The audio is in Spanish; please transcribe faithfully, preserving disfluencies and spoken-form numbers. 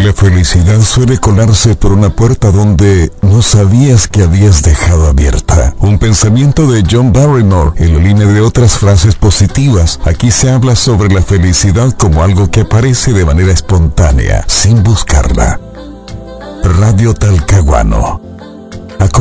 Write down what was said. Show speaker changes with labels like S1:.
S1: la felicidad suele colarse por una puerta donde no sabías que habías dejado abierta. Un pensamiento de John Barrymore en la línea de otras frases positivas. Aquí se habla sobre la felicidad como algo que aparece de manera espontánea, sin buscarla. Radio Talcahuano.